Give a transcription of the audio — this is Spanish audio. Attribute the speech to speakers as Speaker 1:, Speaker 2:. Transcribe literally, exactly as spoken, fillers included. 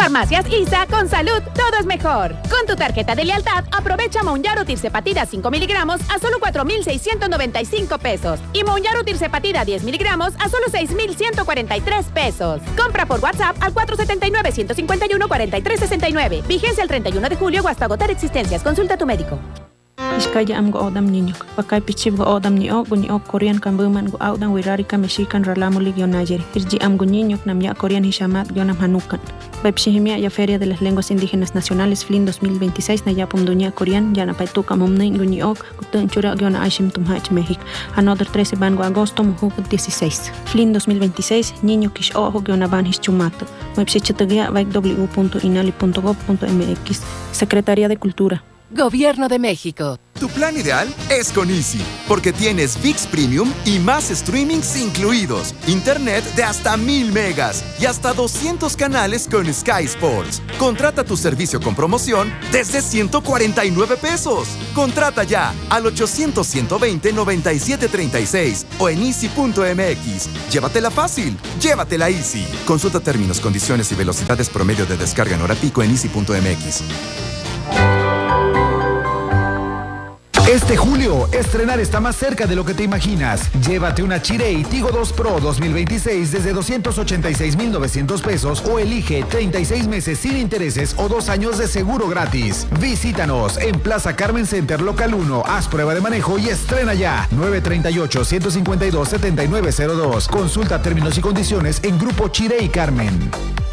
Speaker 1: Farmacias I S A, con salud todo es mejor. Con tu tarjeta de lealtad, aprovecha Mounjaro Tirzepatida cinco miligramos a solo cuatro mil seiscientos noventa y cinco pesos. Y Mounjaro Tirzepatida diez miligramos a solo seis mil ciento cuarenta y tres pesos. Compra por WhatsApp al cuatro siete nueve, uno cinco uno, cuatro tres seis nueve. Vigencia el treinta y uno de julio o hasta agotar existencias. Consulta a tu médico.
Speaker 2: Iskaya am go odam niñok. Pakay pichib go odam ni ok, ni ok Korean kambuman go audan wirari ka Mexican ralamulig yon Niger. Irji am go niñok nam ya Korean hishamat yonam hanukan. Pepshihimia ya Feria de las Lenguas Indígenas Nacionales F L I N dos mil veintiséis na ya pumdunya Korean ya na paituka mumnay go ni ok kutun chura yona aishim tumhach México. Another trece ban go agosto muhuk dieciséis. F L I N dos mil veintiséis niño kish ojo yona ban hischumato. Website vaik w punto inali punto gov punto m x. Secretaría de Cultura.
Speaker 3: Gobierno de México.
Speaker 4: Tu plan ideal es con Easy, porque tienes ViX Premium y más streamings incluidos, internet de hasta mil megas y hasta doscientos canales con Sky Sports. Contrata tu servicio con promoción desde ciento cuarenta y nueve pesos. Contrata ya al ochocientos, ciento veinte, noventa y siete treinta y seis o en easy punto m x. Llévatela fácil, llévatela Easy. Consulta términos, condiciones y velocidades promedio de descarga en hora pico en easy punto m x.
Speaker 5: Este julio, estrenar está más cerca de lo que te imaginas. Llévate una Chirey Tigo dos Pro dos mil veintiséis desde doscientos ochenta y seis mil novecientos pesos o elige treinta y seis meses sin intereses o dos años de seguro gratis. Visítanos en Plaza Carmen Center Local uno. Haz prueba de manejo y estrena ya. nueve tres ocho, uno cinco dos, siete nueve cero dos. Consulta términos y condiciones en Grupo Chirey Carmen.